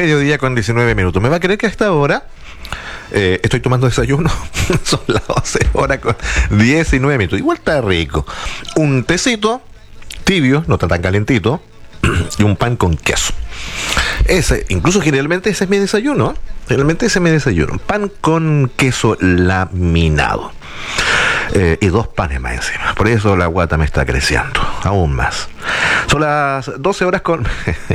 mediodía con 19 minutos. ¿Me va a creer que a esta hora estoy tomando desayuno? Son las 12 horas con 19 minutos. Igual está rico. Un tecito tibio, no está tan calentito, y un pan con queso. Incluso generalmente ese es mi desayuno. Generalmente ese es mi desayuno. Pan con queso laminado. Y 2 panes más encima. Por eso la guata me está creciendo. Aún más. Son las 12 horas con...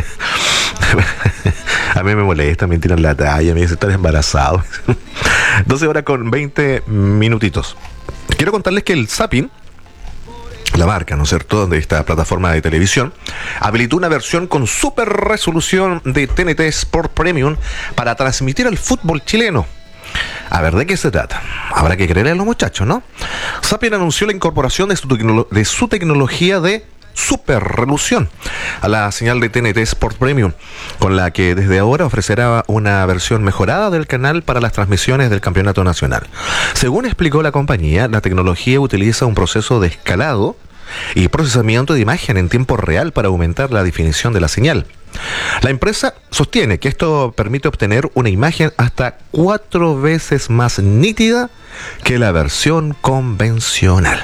A mí me molesta, me tiran la talla, me dicen estar embarazado. 12 horas con 20 minutitos. Quiero contarles que el Zapping, la marca, ¿no es cierto?, de esta plataforma de televisión, habilitó una versión con super resolución de TNT Sport Premium para transmitir el fútbol chileno. A ver, ¿de qué se trata? Habrá que creerle a los muchachos, ¿no? Zapping anunció la incorporación de su tecnología de super resolución a la señal de TNT Sport Premium, con la que desde ahora ofrecerá una versión mejorada del canal para las transmisiones del campeonato nacional. Según explicó la compañía, la tecnología utiliza un proceso de escalado y procesamiento de imagen en tiempo real para aumentar la definición de la señal. La empresa sostiene que esto permite obtener una imagen hasta 4 veces más nítida que la versión convencional.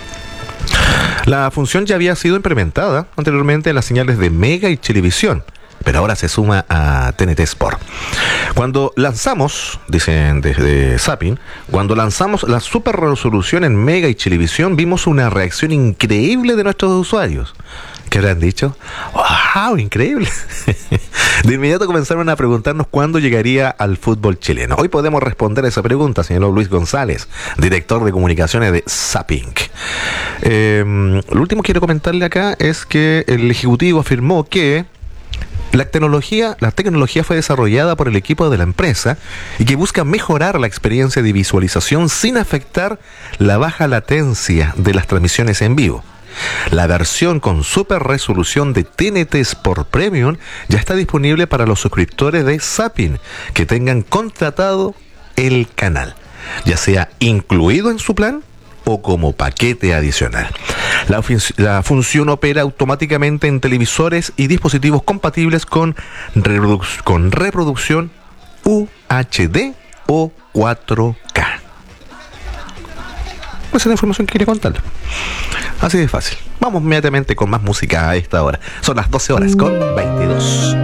La función ya había sido implementada anteriormente en las señales de Mega y Chilevisión, pero ahora se suma a TNT Sport. Cuando lanzamos, dicen desde Zapping, cuando lanzamos la super resolución en Mega y Chilevisión, vimos una reacción increíble de nuestros usuarios. ¿Qué habrán dicho? ¡Wow! ¡Increíble! De inmediato comenzaron a preguntarnos cuándo llegaría al fútbol chileno. Hoy podemos responder a esa pregunta, señor Luis González, director de comunicaciones de Zapping. Lo último que quiero comentarle acá es que el ejecutivo afirmó que la tecnología fue desarrollada por el equipo de la empresa y que busca mejorar la experiencia de visualización sin afectar la baja latencia de las transmisiones en vivo. La versión con super resolución de TNT Sport Premium ya está disponible para los suscriptores de Zapping que tengan contratado el canal, ya sea incluido en su plan o como paquete adicional. La función opera automáticamente en televisores y dispositivos compatibles con reproducción UHD o 4K. Esa es la información que quería contarle. Así de fácil. Vamos inmediatamente con más música a esta hora. Son las 12 horas con 22.